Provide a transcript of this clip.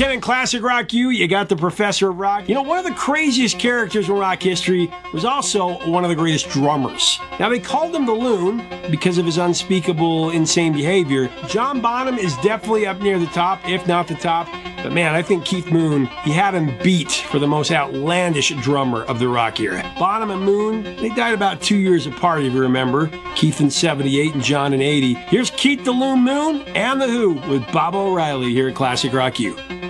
Ken in Classic Rock U, you got the Professor of Rock. You know, one of the craziest characters in rock history was also one of the greatest drummers. Now, they called him the Loon because of his unspeakable, insane behavior. John Bonham is definitely up near the top, if not the top. But man, I think Keith Moon, he had him beat for the most outlandish drummer of the rock era. Bonham and Moon, they died about 2 years apart, if you remember. Keith in 78 and John in 80. Here's Keith the Loon Moon and The Who with Bob O'Reilly here at Classic Rock U.